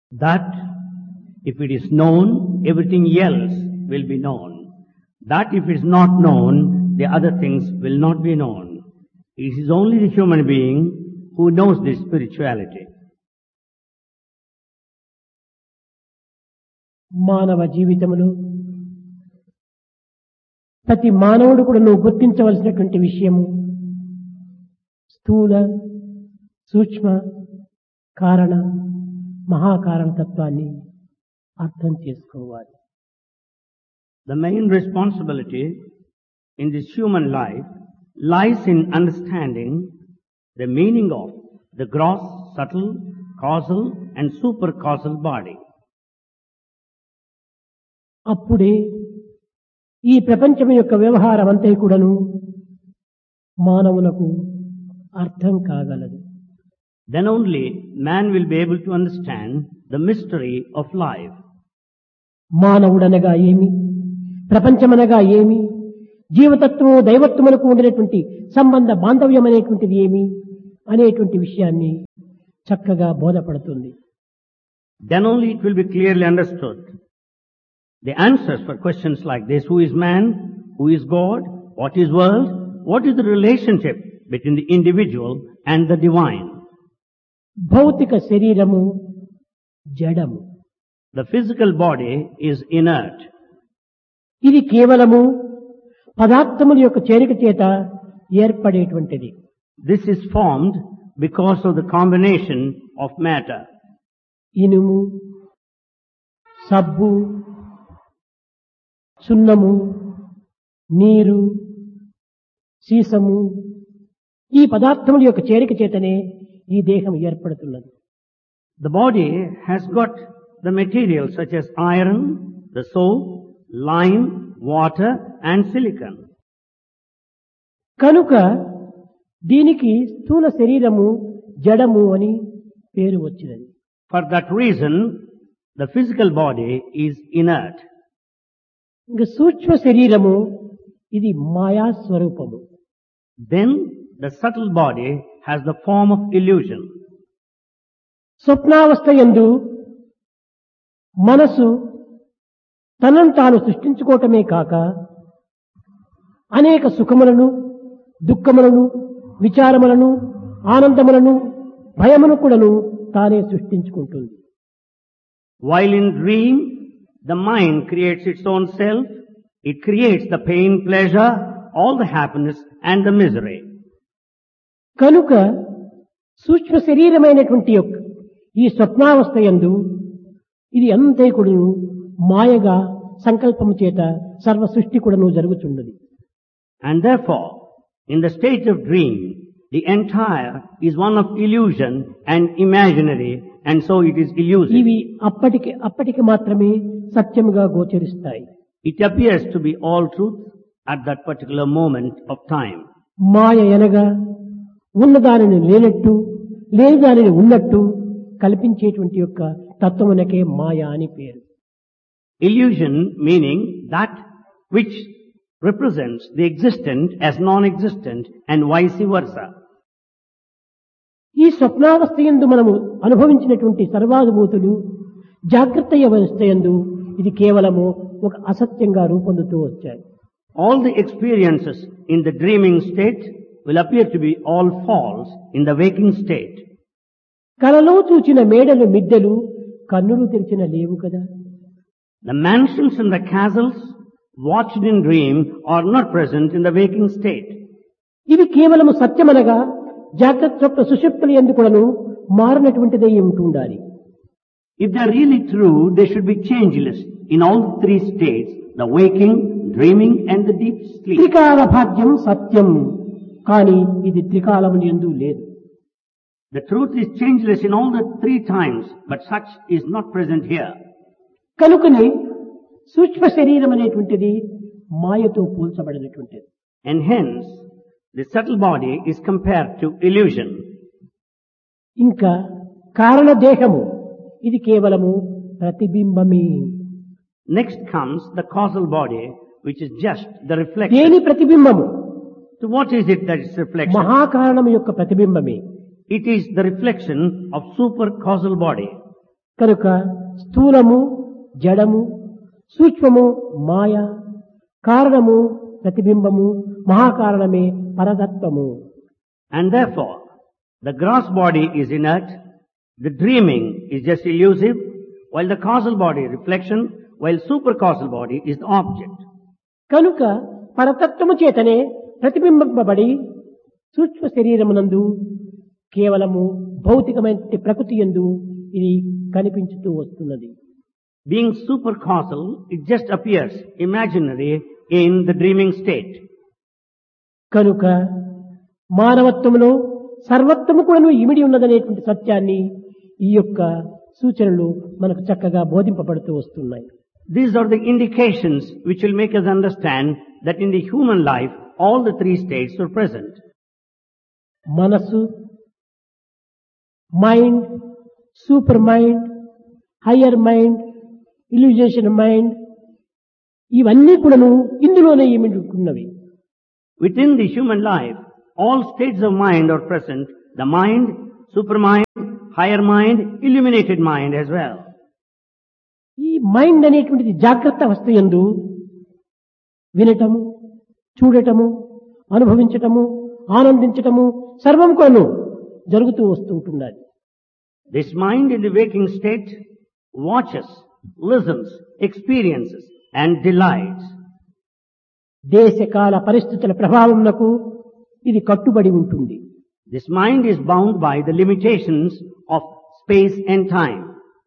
That if it is known, everything else will be known. That if it is not known, the other things will not be known. It is only the human being who knows this spirituality. మానవ జీవితంలో ప్రతి మానవుడు కూడా నువ్వు గుర్తించవలసినటువంటి విషయము స్థూల సూక్ష్మ కారణ మహాకారణ తత్వాన్ని అర్థం చేసుకోవాలి. The main responsibility in this human life lies in understanding the meaning of the gross, subtle, causal and supercausal body. అప్పుడే ఈ ప్రపంచం యొక్క వ్యవహారం అంతా కూడాను మానవులకు అర్థం కాగలదు. Then only man will be able to understand the mystery of life. మానవుడనగా ఏమి, ప్రపంచమనగా ఏమి, జీవతత్వము దైవత్వములకు ఉండేటువంటి సంబంధ బాంధవ్యం అనేటువంటిది ఏమి అనేటువంటి విషయాన్ని చక్కగా బోధపడుతుంది. Then only it will be clearly understood. The answers for questions like this: who is man, who is God, what is world, what is the relationship between the individual and the divine. భౌతిక శరీరము జడము. The physical body is inert. ఇది కేవలము పదార్థముల యొక్క చేరిక చేత ఏర్పడేటువంటిది. This is formed because of the combination of matter. ఇనుము, సబ్బు, సున్నము, నీరు, సీసము ఈ పదార్థముల యొక్క చేరిక చేతనే ఈ దేహం ఏర్పడుతున్నది. The body has got the materials such as iron, the soap, lime, water and silicon. కనుక దీనికి స్థూల శరీరము జడము అని పేరు వచ్చినది. For that reason, the physical body is inert. ఇంక సూక్ష్మ శరీరము ఇది మాయా స్వరూపము. Then the subtle body has the form of illusion. స్వప్నావస్థ యందు మనసు తనను తాను సృష్టించుకోవటమే కాక అనేక సుఖములను, దుఃఖములను, విచారములను, ఆనందములను, భయమును కూడాను తానే సృష్టించుకుంటుంది. While in dream, the mind creates its own self. It creates the pain, pleasure, all the happiness and the misery. కనుక సూక్ష్మ శరీరమైనటువంటి యొక్క ఈ స్వప్నావస్థ యందు ఇది అంతే కూడాను మాయగా సంకల్పము చేత సర్వ సృష్టి కూడాను జరుగుచున్నది. And therefore, in the state of dream, the entire is one of illusion and imaginary, and so it is illusive. ఇవి అప్పటికి మాత్రమే సత్యముగా గోచరిస్తాయి. It appears to be all truth at that particular moment of time. మాయ అనగా ఉన్నదానిని లేనట్టు, లేని దానిని ఉన్నట్టు కల్పించేటువంటి యొక్క తత్వమునకే మాయ అని పేరు. Illusion meaning that which represents the existent as non-existent and vice versa. ఈ స్వప్నావస్థ యందు మనము అనుభవించినటువంటి సర్వానుభూతులు జాగ్రత్త అవస్థ యందు ఇది కేవలము ఒక అసత్యంగా రూపొందుతూ వచ్చాయి. All the experiences in the dreaming state will appear to be all false in the waking state. కలలో చూచిన మేడలు మిద్దెలు కన్నులు తెరిచిన లేవు కదా. The mansions and the castles watched in dream are not present in the waking state. ఇవి కేవలము సత్యమనగా జాగ్రత్త స్వప్న సుషుప్తులు ఎందుకులను మారినటువంటిదే ఉంటుండాలి. If they are really true, they should be changeless in all the three states: the waking, dreaming and the deep sleep. త్రికాల భాగ్యం సత్యం, కానీ ఇది త్రికాలము యందు లేదు. The truth is changeless in all the three times, but such is not present here. కనుకనే సూక్ష్మ శరీరం అనేటువంటిది మాయతో పోల్చబడినటువంటిది. And hence, the subtle body is compared to illusion. ఇంకా కారణ దేహము ఇది కేవలము ప్రతిబింబమే. Next comes the causal body, which is just the reflection. దేని ప్రతిబింబము? So what is it that is reflection? మహాకారణము యొక్క ప్రతిబింబమే. It is the reflection of super causal body. కనుక స్థూలము జడము, సూక్ష్మము మాయ, కారణము ప్రతిబింబము, మహాకారణమే పరతత్వము. And therefore, the gross body is inert, the dreaming is just illusive, while the causal body reflection, while supercausal body is the object. కనుక పరతత్వము చేతనే ప్రతిబింబింపబడి సూక్ష్మ శరీరమునందు కేవలము భౌతికమైన ప్రకృతి యందు ఇది కనిపించుతూ వస్తున్నది. Being supercausal, it just appears imaginary in the dreaming state. కనుక మానవత్వములో సర్వత్వము కూడా ఇమిడి ఉన్నదనేటువంటి సత్యాన్ని ఈ యొక్క సూచనలు మనకు చక్కగా బోధింపబడుతూ వస్తున్నాయి. These are the indications which will make us understand that in the human life all the three states are present. మనస్సు, mind, super mind, higher mind, ఇల్యూజేషన్ mind, ఇవన్నీ కూడాను ఇందులోనే ఇమిడుకున్నవి. Within the human life, all states of mind are present. The mind, supermind, higher mind, illuminated mind as well. ఈ mind అనేటువంటిది జాగ్రత్త అవస్థ యందు వినటము, చూడటము, అనుభవించటము, ఆనందించటము సర్వం కూడాను జరుగుతూ వస్తుంటున్నది. This mind in the waking state watches, listens, experiences and delights. దేశకాల పరిస్థితుల ప్రభావమునకు ఇది కట్టుబడి ఉంటుంది. This mind is bound by the limitations of space and time.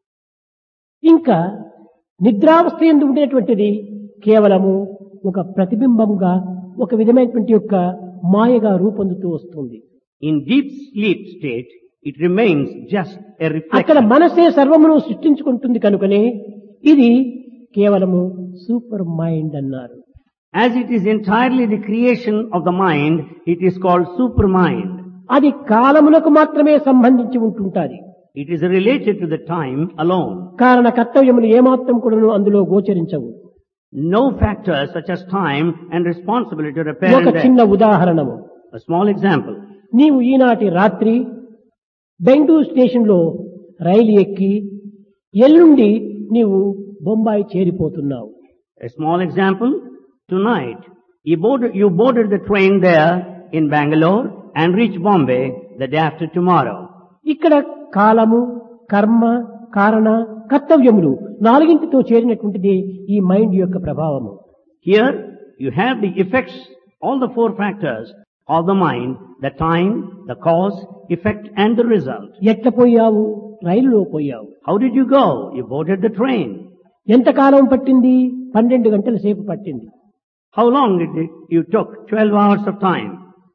ఇంకా నిద్రావస్థ యందు ఉండేటువంటిది కేవలము ఒక ప్రతిబింబంగా, ఒక విధమైనటువంటి యొక్క మాయగా రూపొందుతూ వస్తుంది. In deep sleep state, it remains just a అక్కడ reflection. మనసే సర్వమును సృష్టించుకుంటుంది కనుకనే ఇది కేవలము సూపర్ మైండ్ అన్నారు. As it is entirely the creation of the mind, it is called supermind. అది కాలములకు మాత్రమే సంబంధించి ఉంటుంటాది. It is related to the time alone. కారణ కర్తవ్యములు ఏమాత్రం కూడాను అందులో గోచరించవు. No factors such as time and responsibility are ఒక apparent there. చిన్న ఉదాహరణము. A small example. నీవు ఈనాటి రాత్రి బెంగళూరు స్టేషన్ లో రైలు ఎక్కి ఎల్లుండి నీవు Bombay చేరిపోతున్నావు. A small example. Tonight, you boarded the train there in Bangalore and reached Bombay the day after tomorrow. ఇక్కడ కాలము, కర్మ, కారణ, కర్తవ్యములు నాలుగింటితో చేరినటువంటిది ఈ మైండ్ యొక్క ప్రభావము. Here, you have the effects, all the four factors of the mind, the time, the cause, effect and the result. ఎట్ల పోయావు? రైలులో పోయావు. How did you go? You boarded the train. ఎంత కాలం పట్టింది? 12 గంటల సేపు పట్టింది. How long did you took? 12 hours of time.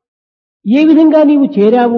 ఏ విధంగా నీవు చేరావు?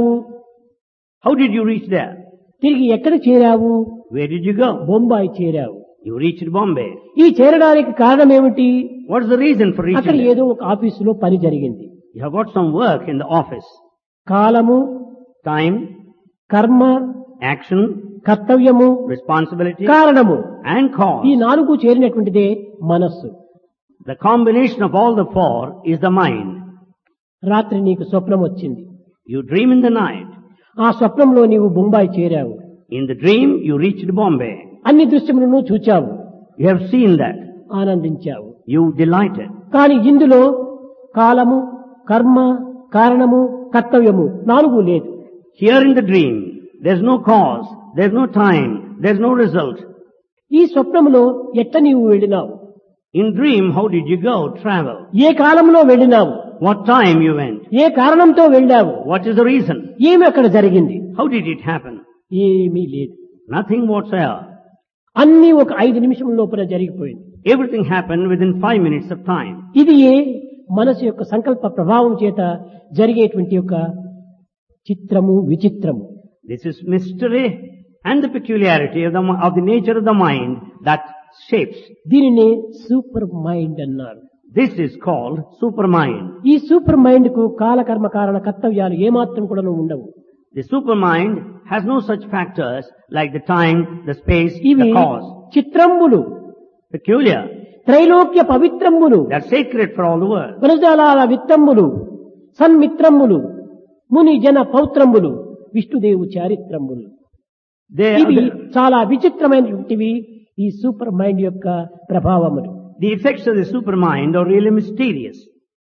How did you reach there? తిరిగి ఎక్కడ చేరావు? Where did you go? Bombay చేరావు. You reached Bombay. ఈ చేరడానికి కారణం ఏమిటి? What is the reason for అక్కడ reaching there? ఏదో ఒక ఆఫీసులో పని జరిగింది. You have got some work in the office. కాలము, Time, కర్మ, action, కర్తవ్యము, responsibility కారణము, and ఈ cause. 4 చేరినటువంటిదే మనస్సు. The combination of all the four is the mind. రాత్రి నీకు స్వప్నం వచ్చింది. You dream in the night. ఆ స్వప్నంలో నీవు Bombay చేరావు. In the dream, you reached Bombay. అన్ని దృశ్యములను చూచావు, You have seen that. ఆనందించావు. You delighted. కానీ ఇందులో కాలము, కర్మ, కారణము, కర్తవ్యము 4 లేదు. Here in the dream, there's no cause, there's no time, there's no result. ఈ స్వప్నములో ఎట్ట నీవు వెళ్ళినావు? In dream, how did you go, travel? ఏ కాలంలో వెళ్ళినావు? What time you went? ఏ కారణంతో వెళ్ళావు? What is the reason? ఏమి అక్కడ జరిగింది? How did it happen? ఏమీ లేదు. Nothing whatsoever. అన్నీ ఒక 5 నిమిషం లోపల జరిగిపోయింది. Everything happened within 5 minutes of time. ఇది మనసు యొక్క సంకల్ప ప్రభావం చేత జరిగేటువంటి యొక్క చిత్రము, విచిత్రము. This is mystery and the peculiarity of the nature of the mind that shapes. దీనినే సూపర్ మైండ్ అన్నారు. This is called supermind. ఈ సూపర్ మైండ్ కు కాలకర్మ కారణ కర్తవ్యాలు ఏమాత్రం కూడా ఉండవు. The supermind has no such factors like the time, the space, ఇవి the cause. చిత్రంబులు, Peculiar. Trailokya పవిత్రంబులు, They're sacred for all the world. గుణజాలాల విత్తంబులు, సన్మిత్రంబులు, ముని జన పౌత్రంబులు, విష్ణుదేవు చారిత్రంబులు. ఇవి చాలా విచిత్రమైనటువంటివి ఈ సూపర్ మైండ్ యొక్క ప్రభావములు. The effects of the supermind are really mysterious.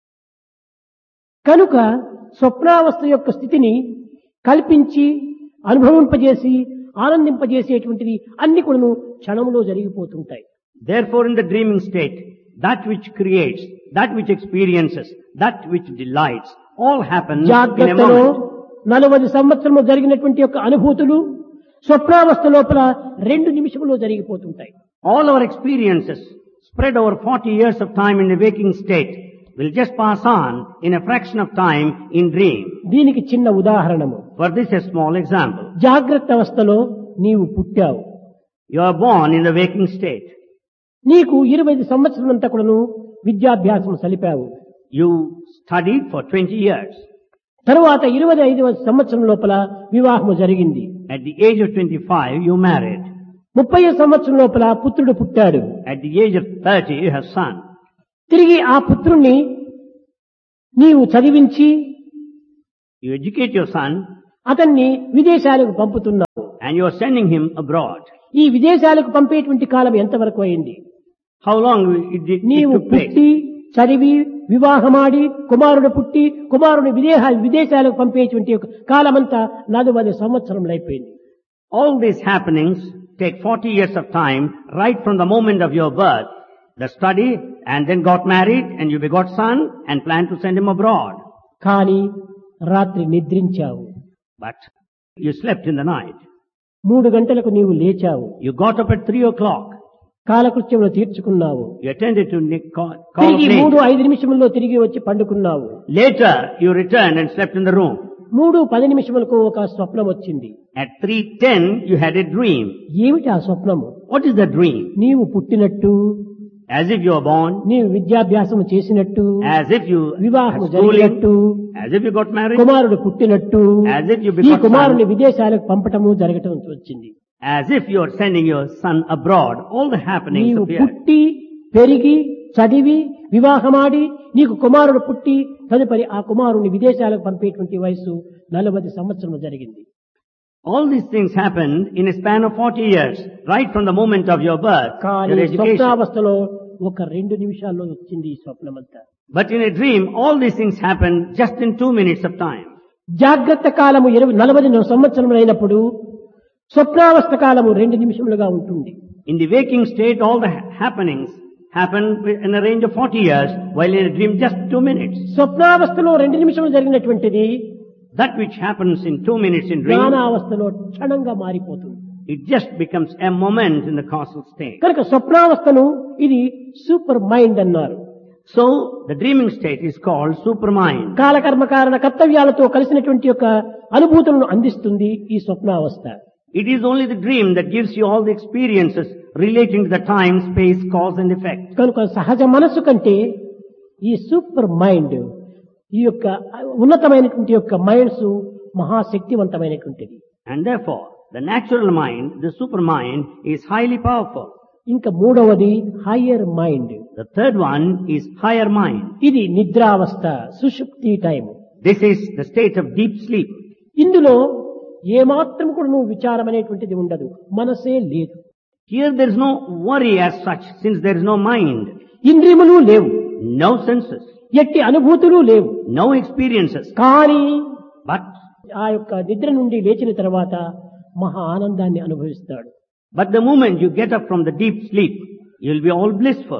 కనుక స్వప్నావస్థ యొక్క స్థితిని కల్పించి అనుభవింపజేసి ఆనందింపజేసేటువంటిది అన్ని కూడా క్షణంలో జరిగిపోతుంటాయి. Therefore, in the dreaming state, that which creates, that which experiences, that which delights, all happens in a జాగ్రత్తలో moment. 40 సంవత్సరము జరిగినటువంటి యొక్క అనుభూతులు స్వప్నావస్థ లోపల 2 నిమిషములో జరిగిపోతుంటాయి. All our experiences spread over 40 years of time in the waking state will just pass on in a fraction of time in dream. దీనికి చిన్న ఉదాహరణము. For this, a small example. జాగ్రత్త అవస్థలో నీవు పుట్టావు. You are born in the waking state. నీకు 25 సంవత్సరాలంతా కూడాను విద్యాభ్యాసం సలిపావు. You studied for 20 years. తరువాత 25వ సంవత్సరం లోపల వివాహము జరిగింది. At the age of 25, you married. 30వ సంవత్సరం లోపల పుత్రుడు పుట్టాడు. At the age of 30, you have son. తిరిగి ఆ పుత్రుణ్ణి నీవు చదివించి You educate your son అతన్ని విదేశాలకు పంపుతున్నావు. and you are sending him abroad. ఈ విదేశాలకు పంపేటువంటి కాలం ఎంతవరకు అయింది? How long it నీవు took place? పుట్టి చదివి వివాహమాడి కుమారుడు పుట్టి కుమారుని విదేశాలకు పంపేటువంటి కాలమంతా 40 సంవత్సరములు అయిపోయింది. All these happenings take 40 years of time right from the moment of your birth. The study and then got married and you begot son and planned to send him abroad. కానీ రాత్రి నిద్రించావు. But you slept in the night. 3 గంటలకు నీవు లేచావు. You got up at 3 o'clock. కాలకృత్యములు తీర్చుకున్నావు. You attended to call తిరిగి names. 3-5 నిమిషముల్లో తిరిగి వచ్చి పండుకున్నావు. Later you returned and slept in the room. 3-10 నిమిషములకు ఒక స్వప్నం వచ్చింది. At 3:10 you had a dream. ఏమిటి ఆ స్వప్నము? What is the dream? నీవు పుట్టినట్టు, As if you were born, నీవు విద్యాభ్యాసము చేసినట్టు, as if you వివాహము had schooling, జరిగినట్టు, as if you got married, కుమారుడు పుట్టినట్టు, as if you ఈ begot కుమారుని son, విదేశాలకు పంపటము జరగటం వచ్చింది. as if you are sending your son abroad. All the happenings నీవు appear. పుట్టి పెరిగి చదివి వివాహమాడి నీకు కుమారుడు పుట్టి తదుపరి ఆ కుమారుని విదేశాలకు పంపేటువంటి వయసు 40 సంవత్సరములు జరిగింది. All these things happened in a span of 40 years, right from the moment of your birth, కానీ your education. స్వప్నావస్థలో ఒక 2 నిమిషాల్లో వచ్చింది ఈ స్వప్నమంతా. But in a dream, all these things happen just in 2 minutes of time. జాగ్రత్త కాలము 40 సంవత్సరములు అయినప్పుడు స్వప్నావస్థ కాలము 2 నిమిషములుగా ఉంటుంది. In the waking state, all the happenings happen in a range of 40 years, while in a dream just 2 minutes. స్వప్నావస్థలో 2 నిమిషములు జరిగినటువంటిది That which happens in 2 minutes in dream, జ్ఞానావస్థలో క్షణంగా మారిపోతుంది. it just becomes a moment in the causal state. కనుక స్వప్నావస్థను ఇది super mind అన్నారు. So, the dreaming state is called supermind. కాలకర్మ కారణ కర్తవ్యాలతో కలిసినటువంటి యొక్క అనుభూతులను అందిస్తుంది ఈ స్వప్నావస్థ. It is only the dream that gives you all the experiences relating to the time, space, cause and effect. కనుక సహజ మనస్సు కంటే ఈ సూపర్ మైండ్ ఈ యొక్క ఉన్నతమైనటువంటి యొక్క minds మహాశక్తివంతమైనటువంటిది. And therefore, the natural mind, the supermind, is highly powerful. ఇంకా మూడవది higher mind. The third one is higher mind. ఇది నిద్రావస్థ, సుషుప్తి time. This is the state of deep sleep. ఇందులో ఏమాత్రం కూడా నువ్వు విచారం అనేటువంటిది ఉండదు, మనసే లేదు. Here there is no worry as such, since there is no mind, ఇంద్రియములు లేవు, no senses, ఎట్టి అనుభూతులు లేవు. no experiences. కానీ But ఆ యొక్క నిద్ర నుండి లేచిన తర్వాత మహా ఆనందాన్ని అనుభవిస్తాడు. the moment you get up from the deep sleep, you will be all blissful.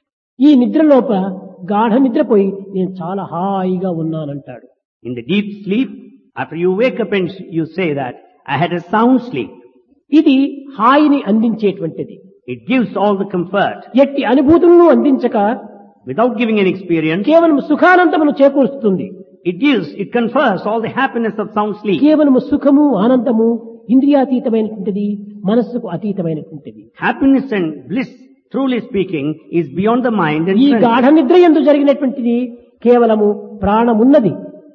ఈ నిద్రలోప గాఢ నిద్రపోయి నేను చాలా హాయిగా ఉన్నానంటాడు. In the deep sleep, after you wake up and you say that, I had a sound sleep. ఇది హాయిని అందించేటువంటిది. It gives all the comfort. ఎట్టి అనుభూతులను అందించక Without giving an experience, కేవలం సుఖానందమును చేకూరుస్తుంది. it confers all the happiness of sound sleep. కేవలం సుఖము ఆనందము ఇంద్రియాతీతమైనటువంటిది, మనస్సుకు అతీతమైనటువంటిది. Happiness and bliss, truly speaking, is beyond the mind and ఈ sense. గాఢ నిద్ర యందు జరిగినటువంటిది కేవలము ప్రాణమున్నది.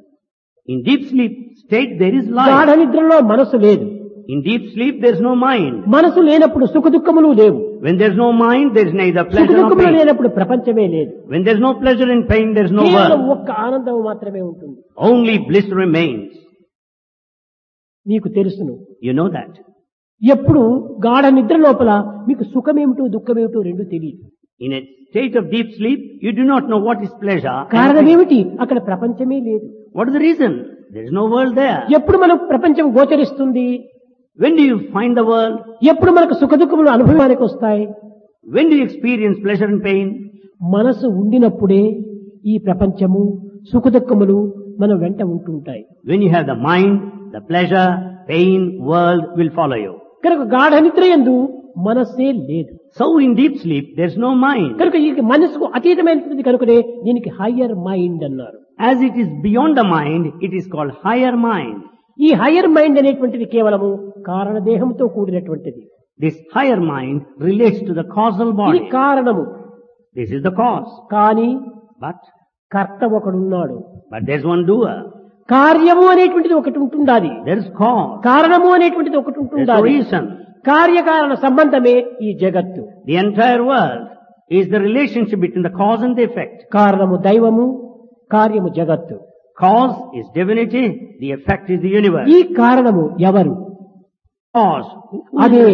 In deep sleep state there is గాఢ life. నిద్రలో మనసు లేదు. In deep sleep there is no mind. మనసు లేనప్పుడు సుఖ దుఃఖములు లేవు. When there is no mind, there is neither సుఖ pleasure nor దుఃఖములు pain. లేనప్పుడు ప్రపంచమే లేదు. When there is no pleasure and pain, there is no కేవలం world. ఒక్క ఆనందం మాత్రమే ఉంటుంది. Only bliss remains. నీకు తెలుసును, You know that. ఎప్పుడు గాఢ నిద్ర లోపల మీకు సుఖమేమిటో దుఃఖమేమిటో రెండు తెలియదు. In a state of deep sleep, you do not know what is pleasure. కారణమేమిటి? అక్కడ ప్రపంచమే లేదు. What is the reason? There is no world there. ఎప్పుడు మనకు ప్రపంచం గోచరిస్తుంది? When do you find the world? ఎప్పుడు మనకు సుఖ దుఃఖములు అనుభవానికి వస్తాయి? When do you experience pleasure and pain? మనసు ఉండినప్పుడే ఈ ప్రపంచము సుఖ దుఃఖములు మన వెంట ఉంటుంటాయి. When you have the mind, the pleasure, pain, world will follow you. కనుక గాఢ నిద్ర యందు మనస్సే లేదు. So in deep sleep, there is no mind. కనుక ఈ మనసుకు అతీతమైనటువంటి కనుకనే దీనికి హయ్యర్ మైండ్ అన్నారు. As it is beyond the mind, it is called higher mind. ఈ హయ్యర్ మైండ్ అనేటువంటిది కేవలము కారణదేహంతో కూడినటువంటిది. This higher mind relates to the causal ఇది body. కారణము. This is the cause. కానీ But కర్త ఒకడున్నాడు. there's one doer. కార్యము అనేటువంటిది ఒకటి ఉంటుండాలి. There is cause. కారణము అనేటువంటిది ఒకటి There's a ఉంటుండాలి. reason. కార్యకారణ సంబంధమే ఈ జగత్తు. The entire world is the relationship between the cause and the effect. కారణము దైవము, కార్యము జగత్తు. Cause is divinity, the effect is the universe. ఈ కారణము ఎవరు? Cause, అదే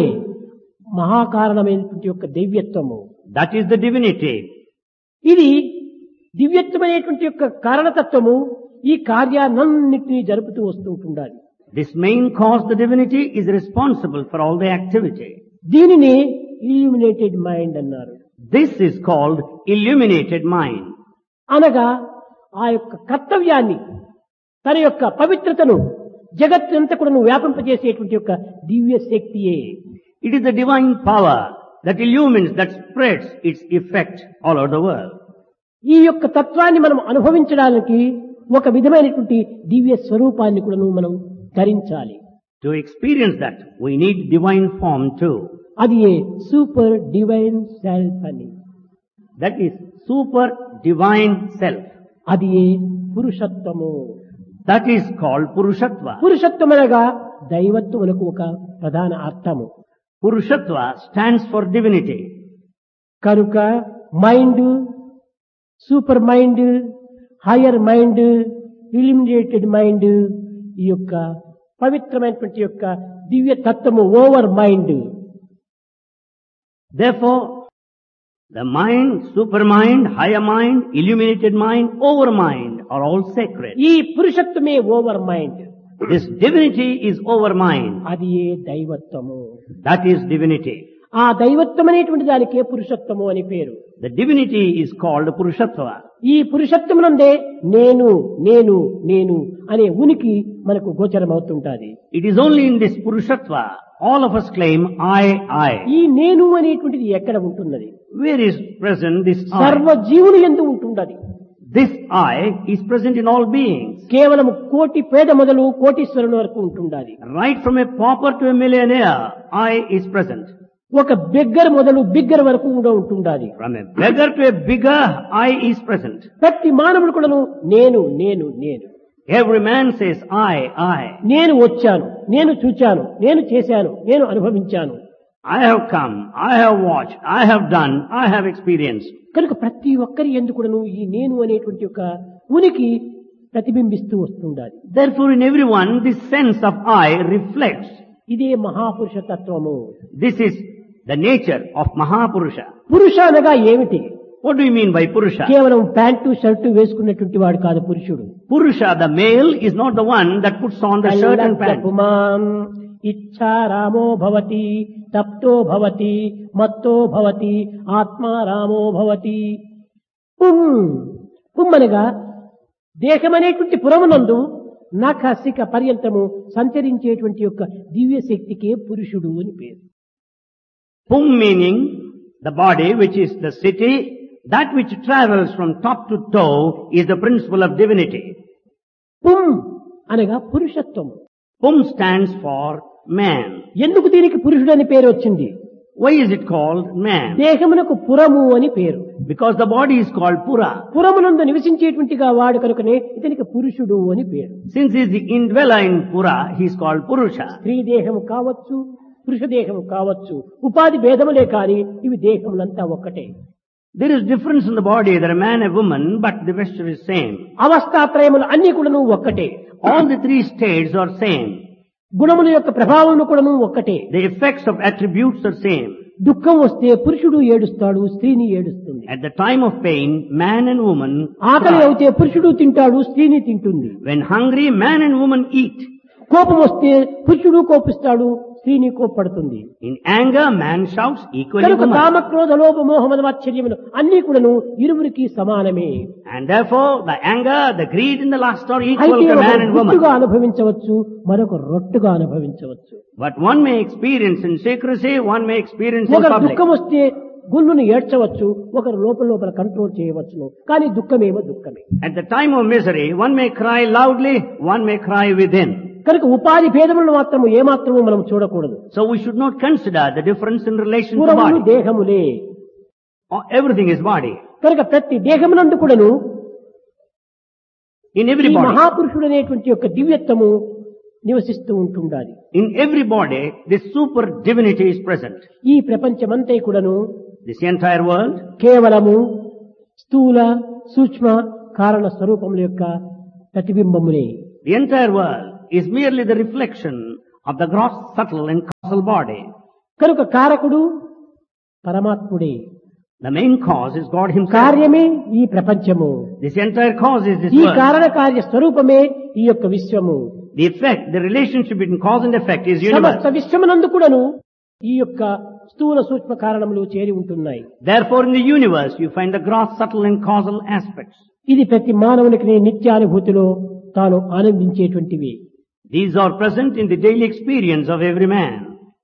మహాకారణమైనటువంటి యొక్క దివ్యత్వము. that is the divinity. ఇది దివ్యత్వమైనటువంటి యొక్క కారణతత్వము ఈ కార్యాలన్నింటినీ జరుపుతూ వస్తూ ఉంటుండాలి. This main cause, the divinity, is responsible for all the activity. దీనిని ఇల్యూమినేటెడ్ మైండ్ అన్నారు. This is called illuminated mind. అనగా ఆ యొక్క కర్తవ్యాన్ని తన యొక్క పవిత్రతను జగత్తంతా కూడా వ్యాపింపజేసేటువంటి యొక్క దివ్య శక్తియే. It is the divine power that illumines, that spreads its effect all over the world. ఈ యొక్క తత్వాన్ని మనం అనుభవించడానికి ఒక విధమైనటువంటి దివ్య స్వరూపాన్ని కూడా మనం ధరించాలి. To experience that, we need divine form too. అది సూపర్ డివైన్ సెల్ఫ్ అని. That is super divine self. అది పురుషత్వము. That is called Purushatva. పురుషత్వం అనగా దైవత్వమునకు ఒక ప్రధాన అర్థము. Purushatva stands for divinity. కనుక mind, super mind, higher mind, illuminated mind, ఈ యొక్క పవిత్రమైనటువంటి యొక్క దివ్య తత్వము over mind. Therefore, the mind, supermind, higher mind, illuminated mind, overmind are all sacred. ఈ పురుషత్వమే over mind. This divinity is overmind. అది దైవత్వము. That is divinity. ఆ దైవత్వం అనేటువంటి దానికే పురుషత్వము అని పేరు. The divinity is called Purushatva. ఈ పురుషత్వమునందే నేను నేను నేను అనే ఉనికి మనకు గోచరమవుతుంటాది. It is only in this Purushatva all of us claim I. ఈ నేను అనేటువంటిది ఎక్కడ ఉంటున్నది? Where is present this సర్వ I? జీవులు యందు ఉంటున్నది. This I is present in all beings. కేవలం కోటి పేద మొదలు కోటీశ్వరుని వరకు ఉంటుండాలి. Right from a pauper to a millionaire, I is present. ఒక బిగ్గర్ మొదలు బిగ్గర్ వరకు కూడా ఉంటుండాలి. From a beggar to a bigger, I is present. ప్రతి మానవుడు కూడాను నేను నేను నేను. Every man says I. నేను వచ్చాను, నేను చూచాను, నేను చేశాను, నేను అనుభవించాను. I have come, I have watched, I have done, I have experienced. కనుక ప్రతి ఒక్కరి యందు కూడాను ఈ నేను అనేటువంటి ఒక ఉనికి ప్రతిబింబిస్తూ వస్తుండాలి. Therefore in everyone this sense of I reflects. ఇదే మహాపురుష తత్వము. This is the nature of Mahapurusha. పురుష అనగా ఏమిటి? What do you mean by Purusha? కేవలం ప్యాంటు షర్టు వేసుకున్నటువంటి వాడు కాదు పురుషుడు. Purusha, the male, is not the one that puts on the shirt and pants. పుమాన్ ఇచ్చా రామో భవతి, తప్తో భవతి, మత్తో భవతి, ఆత్మా రామో భవతి. పుమ్మనగా దేహమనేటువంటి పురమునందు నఖసిక పర్యంతము సంచరించేటువంటి యొక్క దివ్య శక్తికే పురుషుడు అని పేరు. Pum meaning the body, which is the city, that which travels from top to toe is the principle of divinity. పుం అనగా పురుషత్వము. Pum stands for man. ఎందుకు దీనికి పురుషుడు అని పేరు వచ్చింది? Why is it called man? దేహమునకు పురము అని పేరు. Because the body is called Pura. పురమునందు నివసించేటువంటిగా వాడు కనుకనే ఇతనికి పురుషుడు అని పేరు. Since he is the indweller in Pura, he is called Purusha. స్త్రీ దేహము కావచ్చు, పురుష దేహము కావచ్చు, ఉపాధి భేదములే కాని ఇవి దేహములంతా ఒక్కటే. There is difference in the body, either a man, a woman, but the vesture is same. అవస్థాత్రయములు అన్ని కూడాను ఒక్కటే. All the three states are same. గుణముల యొక్క ప్రభావములు కూడాను ఒక్కటే. The effects of attributes are same. దుఃఖం వస్తే పురుషుడు ఏడుస్తాడు, స్త్రీని ఏడుస్తుంది. At the time of pain, man and woman ఆకలి cry. అవుతే పురుషుడు తింటాడు, స్త్రీని తింటుంది. When hungry, man and woman eat. కోపం వస్తే పురుషుడు కోపిస్తాడు, స్త్రీని కోప్పడుతుంది. In anger, man shouts, equally కనుక woman. కామ క్రోధ లోభ మోహమద వాత్సల్యములు అన్ని కూడాను ఇరువురికి సమానమే. And therefore, the anger, the greed and the lust are equal అయితే to ఒక man and woman. గుట్టుగా అనుభవించవచ్చు, మరొక రొట్టుగా అనుభవించవచ్చు. But one may experience in secrecy, one may experience in ఒకరు public. దుఃఖం వస్తే గుళ్ళును ఏడ్చవచ్చు, ఒకరు లోపల కంట్రోల్ చేయవచ్చును. కానీ దుఃఖమేమో దుఃఖమే. At the time of misery, one may cry loudly, one may cry within. కనుక ఉపాధి భేదములను మాత్రము ఏమాత్రము మనం చూడకూడదు. So we should not consider the difference in relation to పురములు body. దేహములే. Everything is body. కనుక ప్రతి దేహమునందు కూడాను In ఈ every body. మహాపురుషుడు అనేటువంటి యొక్క దివ్యత్వము నివసిస్తూ ఉంటుండాలి. In every body, this super divinity is present. ఈ ప్రపంచమంతా కూడాను This entire world, కేవలము స్థూల సూక్ష్మ కారణ స్వరూపముల యొక్క ప్రతిబింబములే. the entire world is merely the reflection of the gross, subtle and causal body. కనుక కారకుడు పరమాత్ముడే. The main cause is God himself. కార్యమే ఈ ప్రపంచము. This entire cause is this ఈ world. కారణ కార్య స్వరూపమే ఈ యొక్క విశ్వము. The effect, the relationship between cause and effect is universe. సమస్త విశ్వమునందు కూడాను ఈ యొక్క స్థూల సూక్ష్మ కారణములు చేరి ఉంటున్నాయి. Therefore in the universe you find the gross, subtle and causal aspects. ఇది ప్రతి మానవునికి నిత్యానుభూతిలో తాను ఆనందించేటువంటివి. These are present in the daily experience of every man.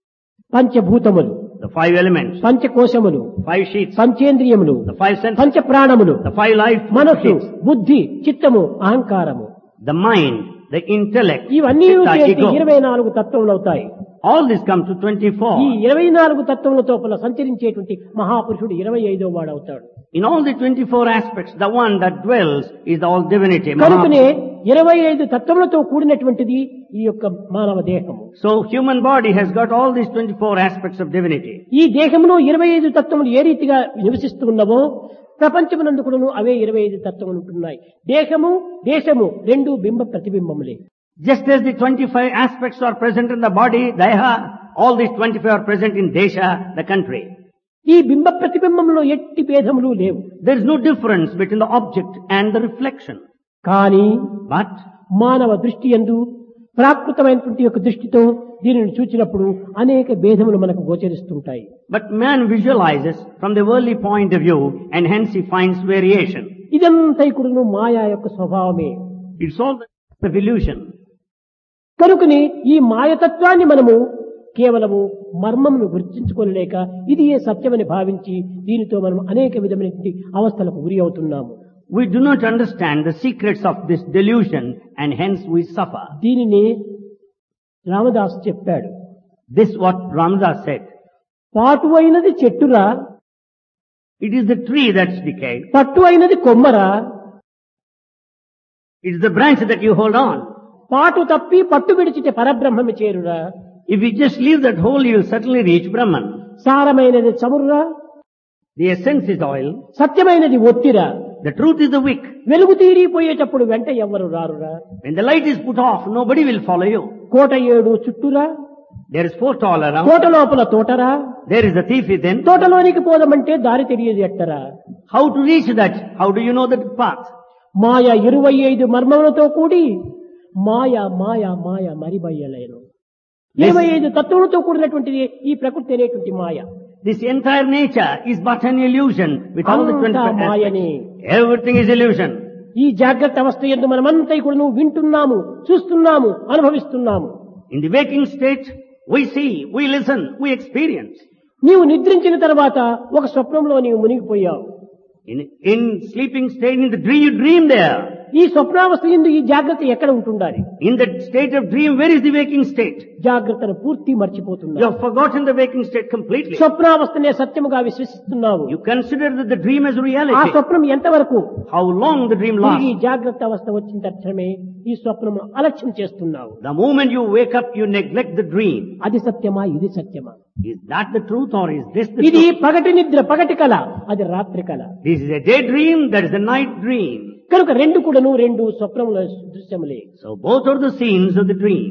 పంచభూతములు, The five elements, పంచకోశములు, five sheets, పంచేంద్రియములు, the five senses, పంచ ప్రాణములు, the five life మనస్సు, sheets, బుద్ధి, చిత్తము, అహంకారము, the mind, the intellect, ఇవన్నీ chitta, చేసి ego. 24 తత్వములు అవుతాయి. All this comes to ఈ 24. 24 తత్వముల తోపల సంచరించేటువంటి మహాపురుషుడు 25వ వాడు అవుతాడు. In all the 24 aspects, the one that dwells is all divinity. కనుకనే Mahaprabhu. 25 తత్వములతో కూడినటువంటిది ఈ యొక్క మానవ దేహము. So human body has got all these 24 aspects of divinity. ఈ దేహములో 25 తత్వములు ఏ రీతిగా నివసిస్తూ ఉన్నవో ప్రపంచమునందు కూడాను అవే 25 తత్వములు ఉంటున్నాయి. దేహము దేశము రెండు బింబ ప్రతిబింబములే. Just as the 25 aspects are present in the body, Deha, all these 25 are present in Desha, the country. ఈ బింబ ప్రతిబింబంలో ఎట్టి భేదములు లేవు. There is no difference between the object and the reflection. కానీ But మానవ దృష్టి యందు ప్రాకృతమైనటువంటి యొక్క దృష్టితో దీనిని చూచినప్పుడు అనేక భేదములు మనకు గోచరిస్తుంటాయి. man visualizes from the worldly point of view and hence he finds variation. ఇదంతా కూడాను మాయా యొక్క స్వభావమే. It's all the illusion. కనుకని ఈ మాయతత్వాన్ని మనము కేవలము మర్మమును గుర్తించుకోలేక ఇది ఏ సత్యమని భావించి దీనితో మనం అనేక విధమైనటువంటి అవస్థలకు గురి అవుతున్నాము. We do not understand the secrets of this delusion and hence we suffer. దీనిని రామదాస్ చెప్పాడు. This what Ramdas said. పాటు అయినది చెట్టురా, It is the tree that's decayed. పట్టు అయినది కొమ్మరా, It is the branch that you hold on. పాటు తప్పి పట్టు విడిచితే పరబ్రహ్మమి చేరురా, If you just leave that hole, you will certainly reach Brahman. సారమైనది చమురురా, The essence is oil. సత్యమైనది ఒత్తిరా, The truth is the wick. వెలుగు తీరిపోయేటప్పుడు వెంట ఎవ్వరు రారురా, When the light is put off, nobody will follow you. కోట ఏడు చుట్టురా, There is four all around. కోట లోపల తోటరా, There is a thief within. తోటలోనికి పోదామంటే దారి తెలియదు ఎట్టరా. How to reach that? How do you know the path? మాయ 25 మర్మములతో కూడి మాయ మాయ మాయ మరిబయ్యలేను. 25 తత్వములతో కూడినటువంటిది ఈ ప్రకృతి అనేటువంటి మాయ. This entire nature is but an illusion with all the 25 అంతా మాయనే. aspects. Everything is illusion. ఈ జాగ్రత్త అవస్థ యందు మనమంతా కూడా వింటున్నాము, చూస్తున్నాము, అనుభవిస్తున్నాము. In the waking state, we see, we listen, we experience. నీవు నిద్రించిన తర్వాత ఒక స్వప్నంలో నీవు మునిగిపోయావు. In sleeping state, in the dream, you dream there. ఈ స్వప్నావస్థ యందు ఈ జాగ్రత్త ఎక్కడ ఉంటుండాలి? In that state of dream, where is the waking state? జాగ్రత్తను పూర్తి You మర్చిపోతున్నావు. have forgotten the waking state completely. స్వప్నావస్థనే సత్యముగా విశ్వసిస్తున్నావు. You consider that the dream as ఆ reality. స్వప్నం ఎంతవరకు? How long the dream తిరిగి lasts. జాగ్రత్త అవస్థ వచ్చిన తక్షణమే ఈ స్వప్నము అలక్ష్యం చేస్తున్నావు. The moment you wake up, you neglect the dream. అది సత్యమా, ఇది సత్యమా? Is that the truth or is this the ఇది truth? పగటి నిద్ర, పగటి కళ, అది రాత్రి కళ. This is a daydream, that is a night dream. కనుక రెండు కూడాను రెండు స్వప్నముల దృశ్యములే. So both are the scenes of the dream.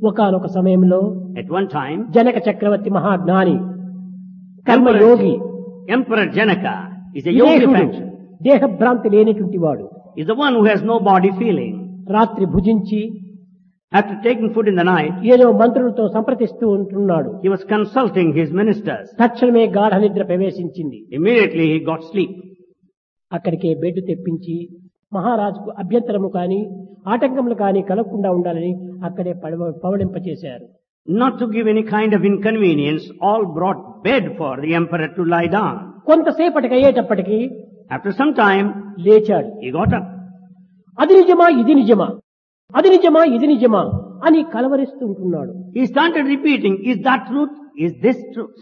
ఒకానొక సమయంలో At one time, జనక చక్రవర్తి మహాజ్ఞాని కర్మయోగి Emperor Janaka is a yogi విదేహుడు, faction. దేహభ్రాంతి లేనటువంటి వాడు Is the one who has no body feeling. రాత్రి భుజించి After taking food in the night, ఏదో మంత్రులతో సంప్రదిస్తూ ఉంటున్నాడు. he was consulting his ministers. తక్షణమే గాఢ నిద్ర ప్రవేశించింది. Immediately he got sleep. అక్కడికే బెడ్ తెప్పించి మహారాజుకు అభ్యంతరము కాని ఆటంకములు కాని కలగకుండా ఉండాలని అక్కడే పవళింపచేశారు. Not to give any kind of inconvenience, all brought bed for the emperor to lie down. కొంతసేపటికి అయ్యేటప్పటికి After some time, లేచాడు. he got up. అది నిజమా ఇది నిజమా, అది నిజమా ఇది నిజమా అని కలవరిస్తూ ఉంటున్నాడు. He started repeating, is that truth? Is this truth?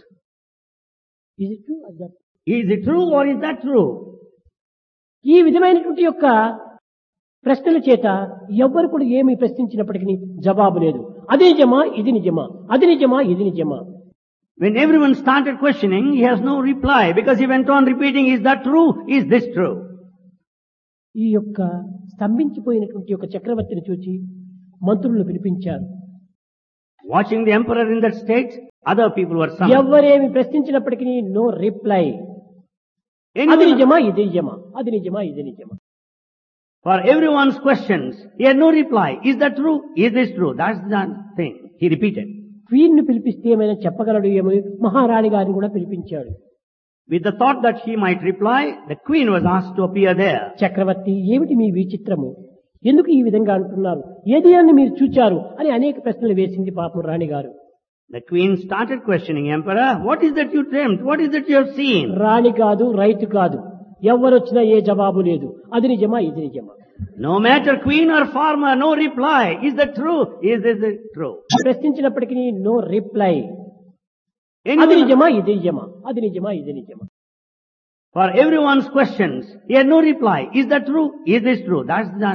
Is it true? Is it true or is that true? ఈ విధమైనటువంటి యొక్క ప్రశ్నల చేత ఎవ్వరు కూడా ఏమి ప్రశ్నించినప్పటికీ జవాబు లేదు. అది నిజమా ఇది నిజమా, అది నిజమా ఇది నిజమా. When everyone started questioning, he has no reply because he went on repeating, is that true? Is this true? ఈ యొక్క స్తంభించిపోయినటువంటి యొక్క చక్రవర్తిని చూచి మంత్రులను పిలిపించారు. Watching the emperor in that state, other people were summoned. ఎవరేమి ప్రశ్నించినప్పటికీ no reply. అది Anyone, నిజమా ఇది నిజమా, అది నిజమా ఇది నిజమా. for everyone's questions, he had no reply. Is that true? Is this true? That's the thing. He repeated. Queen ను పిలిపిస్తే ఏమైనా చెప్పగలడు ఏమో మహారాణి గారిని కూడా పిలిపించాడు. With the thought that he might reply, the queen was asked to appear there. చక్రవర్తి ఏమిటి మీ విచిత్రము, ఎందుకు ఈ విధంగా అంటున్నారు, ఏది అని మీరు చూచారు అని అనేక ప్రశ్నలు వేసింది పాపం రాణి గారు. The queen started questioning emperor, what is that you dreamt? What is that you have seen? రాణి కాదు రైతు కాదు, ఎవరొచ్చినా ఏ జవాబు లేదు. అది నిజమా ఇది నిజమా. No matter queen or farmer, no reply. Is that true? Is this true? ప్రశ్నించినప్పటికీ no reply. అది Anyone, నిజమా ఇది నిజమా, అది నిజమా ఇది నిజమా. for everyone's questions, he had no reply. Is that true? Is this true? That's the